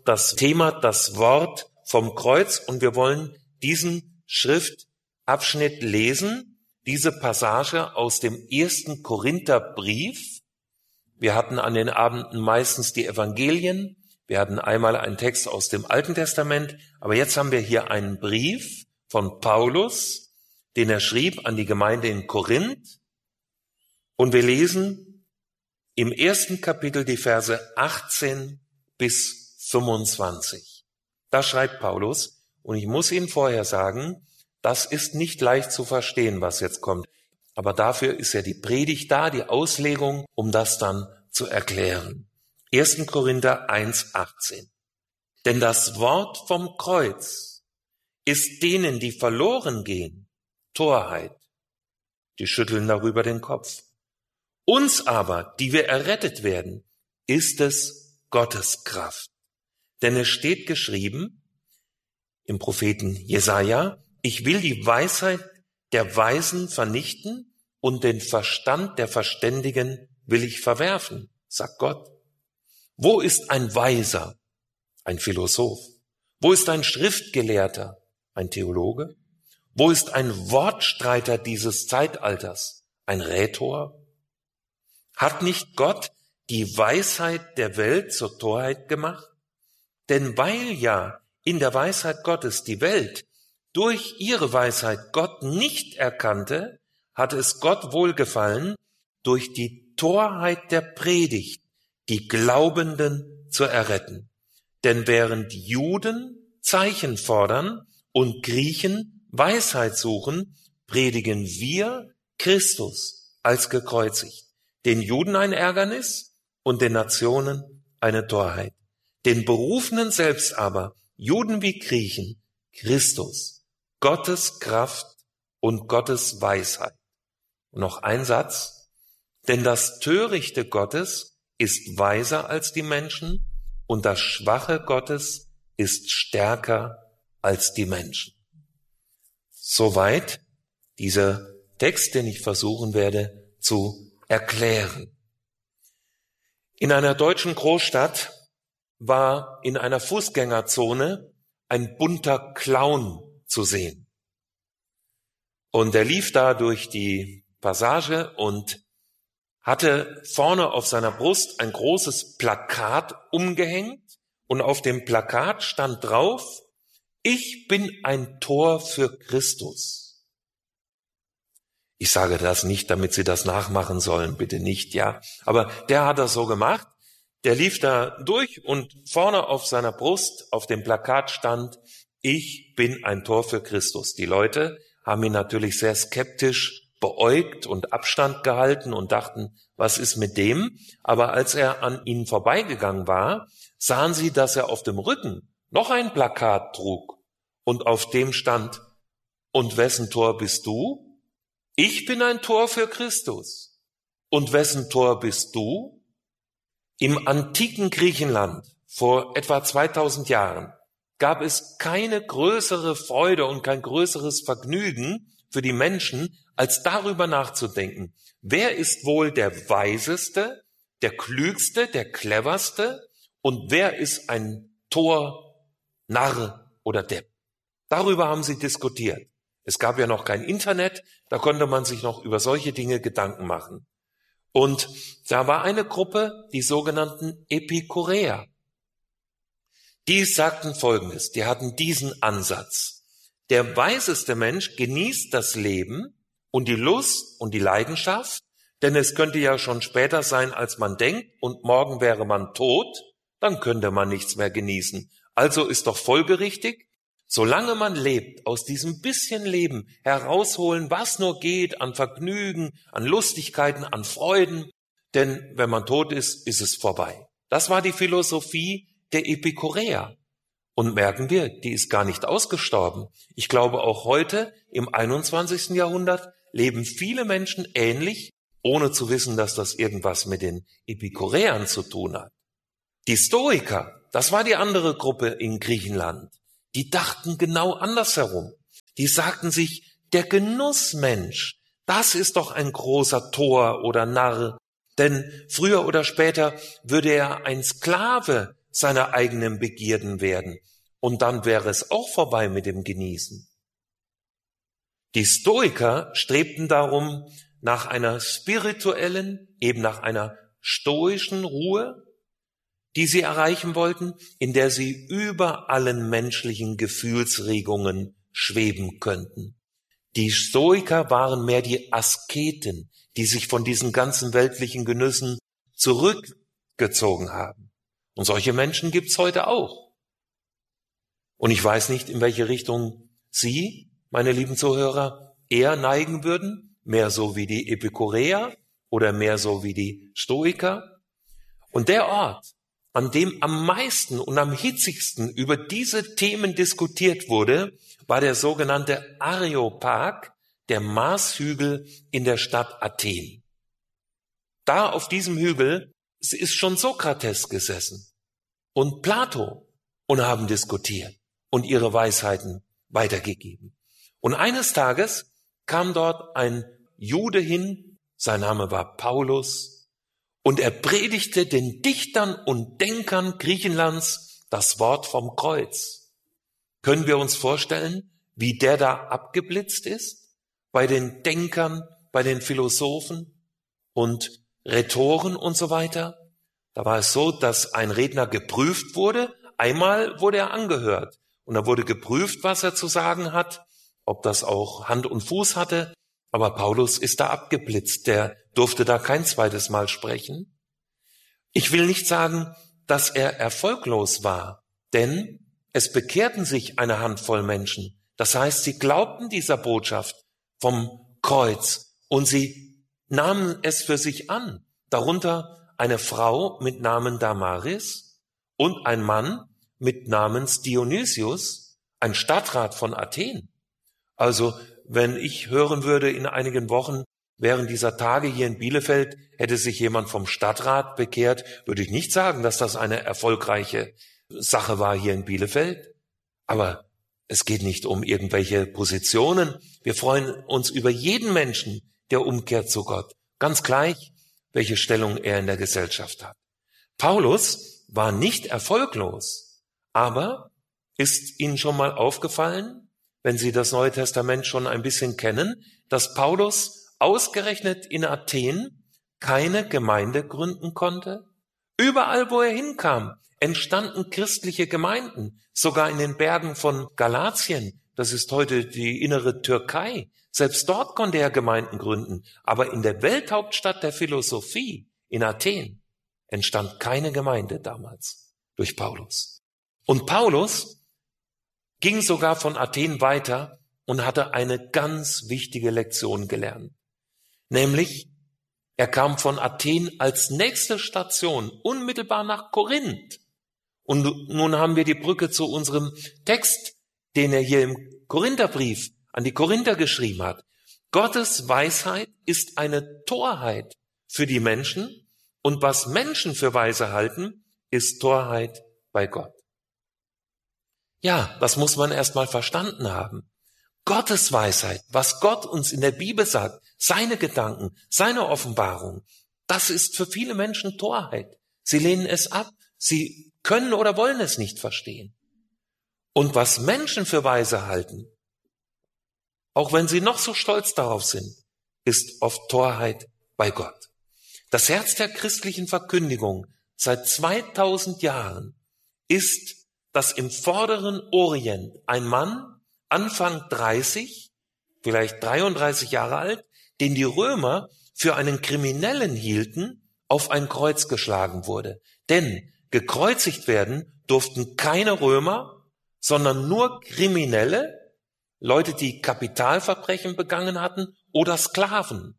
das Thema, das Wort vom Kreuz, und wir wollen diesen Schriftabschnitt lesen, diese Passage aus dem 1. Korintherbrief. Wir hatten an den Abenden meistens die Evangelien, wir hatten einmal einen Text aus dem Alten Testament, aber jetzt haben wir hier einen Brief von Paulus, den er schrieb an die Gemeinde in Korinth, und wir lesen im 1. Kapitel die Verse 18 bis 25. Da schreibt Paulus, und ich muss Ihnen vorher sagen, das ist nicht leicht zu verstehen, was jetzt kommt. Aber dafür ist ja die Predigt da, die Auslegung, um das dann zu erklären. 1. Korinther 1,18. Denn das Wort vom Kreuz ist denen, die verloren gehen, Torheit. Die schütteln darüber den Kopf. Uns aber, die wir errettet werden, ist es Gottes Kraft. Denn es steht geschrieben im Propheten Jesaja, ich will die Weisheit der Weisen vernichten und den Verstand der Verständigen will ich verwerfen, sagt Gott. Wo ist ein Weiser? Ein Philosoph. Wo ist ein Schriftgelehrter? Ein Theologe. Wo ist ein Wortstreiter dieses Zeitalters? Ein Rhetor? Hat nicht Gott die Weisheit der Welt zur Torheit gemacht? Denn weil ja in der Weisheit Gottes die Welt durch ihre Weisheit Gott nicht erkannte, hat es Gott wohlgefallen, durch die Torheit der Predigt die Glaubenden zu erretten. Denn während Juden Zeichen fordern und Griechen Weisheit suchen, predigen wir Christus als gekreuzigt. Den Juden ein Ärgernis und den Nationen eine Torheit. Den Berufenen selbst aber, Juden wie Griechen, Christus, Gottes Kraft und Gottes Weisheit. Und noch ein Satz. Denn das Törichte Gottes ist weiser als die Menschen und das Schwache Gottes ist stärker als die Menschen. Soweit dieser Text, den ich versuchen werde zu erklären. In einer deutschen Großstadt war in einer Fußgängerzone ein bunter Clown zu sehen. Und er lief da durch die Passage und hatte vorne auf seiner Brust ein großes Plakat umgehängt und auf dem Plakat stand drauf, ich bin ein Tor für Christus. Ich sage das nicht, damit Sie das nachmachen sollen, bitte nicht, ja. Aber der hat das so gemacht, der lief da durch und vorne auf seiner Brust auf dem Plakat stand, ich bin ein Tor für Christus. Die Leute haben ihn natürlich sehr skeptisch beäugt und Abstand gehalten und dachten, was ist mit dem? Aber als er an ihnen vorbeigegangen war, sahen sie, dass er auf dem Rücken noch ein Plakat trug und auf dem stand, und wessen Tor bist du? Ich bin ein Tor für Christus. Und wessen Tor bist du? Im antiken Griechenland vor etwa 2000 Jahren gab es keine größere Freude und kein größeres Vergnügen für die Menschen, als darüber nachzudenken, wer ist wohl der Weiseste, der Klügste, der Cleverste und wer ist ein Tor, Narr oder Depp. Darüber haben sie diskutiert. Es gab ja noch kein Internet, da konnte man sich noch über solche Dinge Gedanken machen. Und da war eine Gruppe, die sogenannten Epikureer. Die sagten Folgendes, die hatten diesen Ansatz. Der weiseste Mensch genießt das Leben und die Lust und die Leidenschaft, denn es könnte ja schon später sein, als man denkt, und morgen wäre man tot, dann könnte man nichts mehr genießen. Also ist doch folgerichtig, solange man lebt, aus diesem bisschen Leben herausholen, was nur geht, an Vergnügen, an Lustigkeiten, an Freuden, denn wenn man tot ist, ist es vorbei. Das war die Philosophie der Epikureer. Und merken wir, die ist gar nicht ausgestorben. Ich glaube, auch heute, im 21. Jahrhundert, leben viele Menschen ähnlich, ohne zu wissen, dass das irgendwas mit den Epikureern zu tun hat. Die Stoiker, das war die andere Gruppe in Griechenland, die dachten genau andersherum. Die sagten sich, der Genussmensch, das ist doch ein großer Tor oder Narr, denn früher oder später würde er ein Sklave seiner eigenen Begierden werden. Und dann wäre es auch vorbei mit dem Genießen. Die Stoiker strebten darum nach einer spirituellen, eben nach einer stoischen Ruhe, die sie erreichen wollten, in der sie über allen menschlichen Gefühlsregungen schweben könnten. Die Stoiker waren mehr die Asketen, die sich von diesen ganzen weltlichen Genüssen zurückgezogen haben. Und solche Menschen gibt's heute auch. Und ich weiß nicht, in welche Richtung Sie, meine lieben Zuhörer, eher neigen würden, mehr so wie die Epikureer oder mehr so wie die Stoiker. Und der Ort, an dem am meisten und am hitzigsten über diese Themen diskutiert wurde, war der sogenannte Areopag, der Marshügel in der Stadt Athen. Da auf diesem Hügel ist schon Sokrates gesessen und Plato und haben diskutiert und ihre Weisheiten weitergegeben. Und eines Tages kam dort ein Jude hin, sein Name war Paulus, und er predigte den Dichtern und Denkern Griechenlands das Wort vom Kreuz. Können wir uns vorstellen, wie der da abgeblitzt ist? Bei den Denkern, bei den Philosophen und Rhetoren und so weiter? Da war es so, dass ein Redner geprüft wurde. Einmal wurde er angehört und da wurde geprüft, was er zu sagen hat, ob das auch Hand und Fuß hatte. Aber Paulus ist da abgeblitzt, der durfte da kein zweites Mal sprechen. Ich will nicht sagen, dass er erfolglos war, denn es bekehrten sich eine Handvoll Menschen. Das heißt, sie glaubten dieser Botschaft vom Kreuz und sie nahmen es für sich an. Darunter eine Frau mit Namen Damaris und ein Mann mit Namens Dionysius, ein Stadtrat von Athen. Also, wenn ich hören würde, in einigen Wochen während dieser Tage hier in Bielefeld hätte sich jemand vom Stadtrat bekehrt, würde ich nicht sagen, dass das eine erfolgreiche Sache war hier in Bielefeld. Aber es geht nicht um irgendwelche Positionen. Wir freuen uns über jeden Menschen, der umkehrt zu Gott. Ganz gleich, welche Stellung er in der Gesellschaft hat. Paulus war nicht erfolglos, aber ist Ihnen schon mal aufgefallen, wenn Sie das Neue Testament schon ein bisschen kennen, dass Paulus ausgerechnet in Athen keine Gemeinde gründen konnte? Überall, wo er hinkam, entstanden christliche Gemeinden, sogar in den Bergen von Galatien, das ist heute die innere Türkei. Selbst dort konnte er Gemeinden gründen, aber in der Welthauptstadt der Philosophie, in Athen, entstand keine Gemeinde damals durch Paulus. Und Paulus ging sogar von Athen weiter und hatte eine ganz wichtige Lektion gelernt. Nämlich, er kam von Athen als nächste Station unmittelbar nach Korinth. Und nun haben wir die Brücke zu unserem Text, den er hier im Korintherbrief an die Korinther geschrieben hat. Gottes Weisheit ist eine Torheit für die Menschen und was Menschen für weise halten, ist Torheit bei Gott. Ja, das muss man erst mal verstanden haben. Gottes Weisheit, was Gott uns in der Bibel sagt, seine Gedanken, seine Offenbarung, das ist für viele Menschen Torheit. Sie lehnen es ab, sie können oder wollen es nicht verstehen. Und was Menschen für weise halten, auch wenn sie noch so stolz darauf sind, ist oft Torheit bei Gott. Das Herz der christlichen Verkündigung seit 2000 Jahren ist, dass im vorderen Orient ein Mann, Anfang 30, vielleicht 33 Jahre alt, den die Römer für einen Kriminellen hielten, auf ein Kreuz geschlagen wurde. Denn gekreuzigt werden durften keine Römer, sondern nur Kriminelle, Leute, die Kapitalverbrechen begangen hatten oder Sklaven.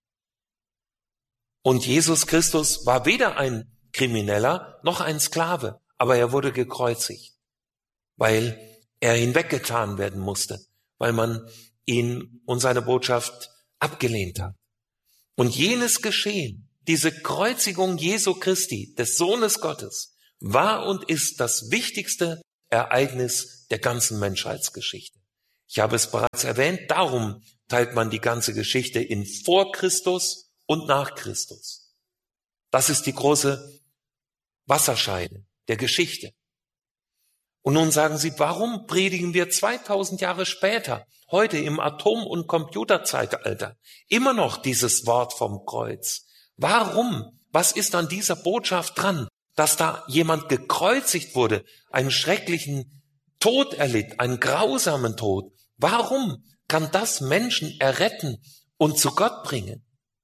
Und Jesus Christus war weder ein Krimineller noch ein Sklave, aber er wurde gekreuzigt, weil er hinweggetan werden musste, weil man ihn und seine Botschaft abgelehnt hat. Und jenes Geschehen, diese Kreuzigung Jesu Christi, des Sohnes Gottes, war und ist das wichtigste Ereignis der ganzen Menschheitsgeschichte. Ich habe es bereits erwähnt, darum teilt man die ganze Geschichte in vor Christus und nach Christus. Das ist die große Wasserscheide. der Geschichte. Und nun sagen Sie, warum predigen wir 2000 Jahre später, heute im Atom- und Computerzeitalter, immer noch dieses Wort vom Kreuz? Warum? Was ist an dieser Botschaft dran, dass da jemand gekreuzigt wurde, einen schrecklichen Tod erlitt, einen grausamen Tod? Warum kann das Menschen erretten und zu Gott bringen?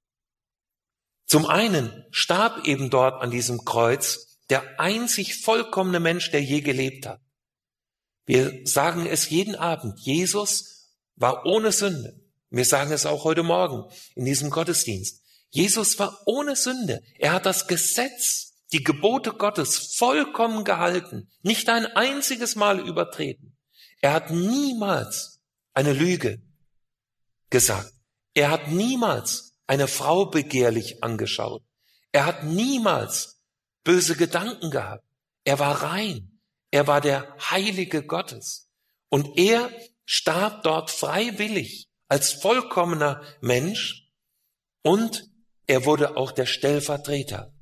Zum einen starb eben dort an diesem Kreuz der einzig vollkommene Mensch, der je gelebt hat. Wir sagen es jeden Abend, Jesus war ohne Sünde. Wir sagen es auch heute Morgen in diesem Gottesdienst. Jesus war ohne Sünde. Er hat das Gesetz, die Gebote Gottes vollkommen gehalten, nicht ein einziges Mal übertreten. Er hat niemals eine Lüge gesagt. Er hat niemals eine Frau begehrlich angeschaut. Er hat niemals böse Gedanken gehabt. Er war rein. Er war der Heilige Gottes. Und er starb dort freiwillig als vollkommener Mensch und er wurde auch der Stellvertreter.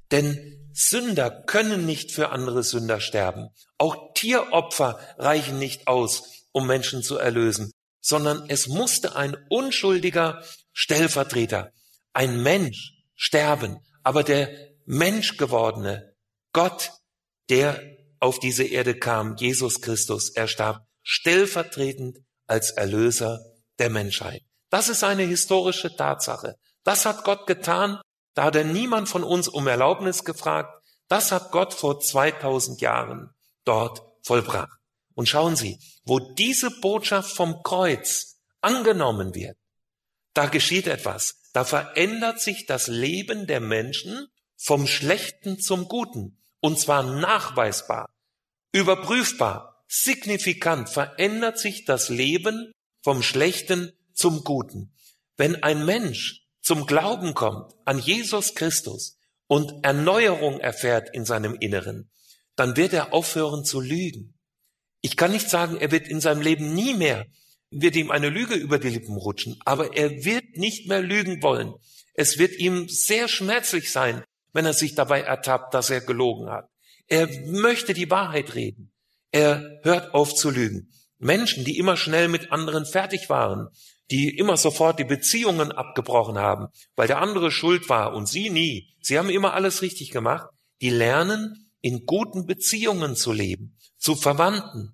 Denn Sünder können nicht für andere Sünder sterben. Auch Tieropfer reichen nicht aus, um Menschen zu erlösen, sondern es musste ein unschuldiger Stellvertreter, ein Mensch sterben. Aber der menschgewordene Gott, der auf diese Erde kam, Jesus Christus, er starb stellvertretend als Erlöser der Menschheit. Das ist eine historische Tatsache. Das hat Gott getan, da hat er niemand von uns um Erlaubnis gefragt. Das hat Gott vor 2000 Jahren dort vollbracht. Und schauen Sie, wo diese Botschaft vom Kreuz angenommen wird, da geschieht etwas. Da verändert sich das Leben der Menschen vom Schlechten zum Guten. Und zwar nachweisbar, überprüfbar, signifikant verändert sich das Leben vom Schlechten zum Guten. Wenn ein Mensch zum Glauben kommt an Jesus Christus und Erneuerung erfährt in seinem Inneren, dann wird er aufhören zu lügen. Ich kann nicht sagen, er wird in seinem Leben nie mehr, wird ihm eine Lüge über die Lippen rutschen, aber er wird nicht mehr lügen wollen. Es wird ihm sehr schmerzlich sein, wenn er sich dabei ertappt, dass er gelogen hat. Er möchte die Wahrheit reden. Er hört auf zu lügen. Menschen, die immer schnell mit anderen fertig waren, die immer sofort die Beziehungen abgebrochen haben, weil der andere schuld war und sie nie. Sie haben immer alles richtig gemacht. Die lernen, in guten Beziehungen zu leben, zu Verwandten,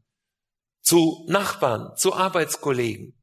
zu Nachbarn, zu Arbeitskollegen.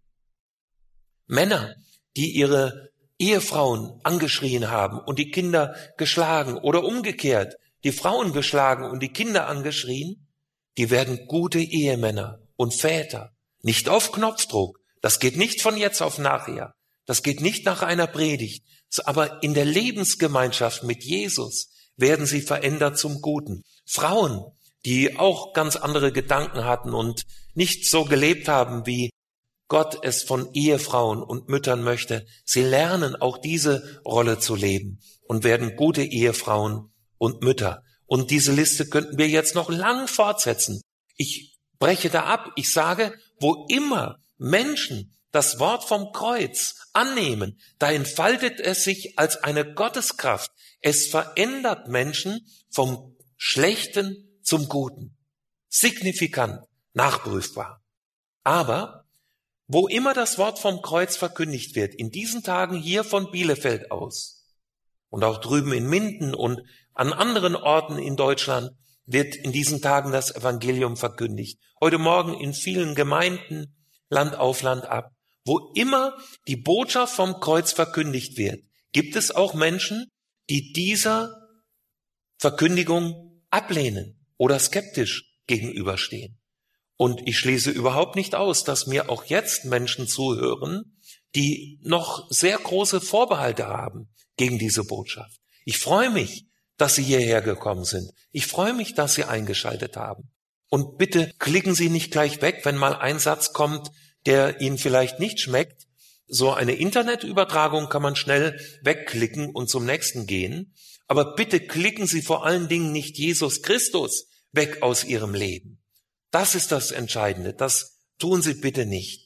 Männer, die ihre Ehefrauen angeschrien haben und die Kinder geschlagen oder umgekehrt, die Frauen geschlagen und die Kinder angeschrien, die werden gute Ehemänner und Väter. Nicht auf Knopfdruck. Das geht nicht von jetzt auf nachher. Das geht nicht nach einer Predigt. Aber in der Lebensgemeinschaft mit Jesus werden sie verändert zum Guten. Frauen, die auch ganz andere Gedanken hatten und nicht so gelebt haben, wie Gott es von Ehefrauen und Müttern möchte, sie lernen auch diese Rolle zu leben und werden gute Ehefrauen und Mütter. Und diese Liste könnten wir jetzt noch lang fortsetzen. Ich breche da ab. Ich sage, wo immer Menschen das Wort vom Kreuz annehmen, da entfaltet es sich als eine Gotteskraft. Es verändert Menschen vom Schlechten zum Guten. Signifikant, nachprüfbar. Aber wo immer das Wort vom Kreuz verkündigt wird, in diesen Tagen hier von Bielefeld aus und auch drüben in Minden und an anderen Orten in Deutschland wird in diesen Tagen das Evangelium verkündigt. Heute Morgen in vielen Gemeinden, Land auf Land ab. Wo immer die Botschaft vom Kreuz verkündigt wird, gibt es auch Menschen, die dieser Verkündigung ablehnen oder skeptisch gegenüberstehen. Und ich schließe überhaupt nicht aus, dass mir auch jetzt Menschen zuhören, die noch sehr große Vorbehalte haben gegen diese Botschaft. Ich freue mich, dass Sie hierher gekommen sind. Ich freue mich, dass Sie eingeschaltet haben. Und bitte klicken Sie nicht gleich weg, wenn mal ein Satz kommt, der Ihnen vielleicht nicht schmeckt. So eine Internetübertragung kann man schnell wegklicken und zum nächsten gehen. Aber bitte klicken Sie vor allen Dingen nicht Jesus Christus weg aus Ihrem Leben. Das ist das Entscheidende. Das tun Sie bitte nicht.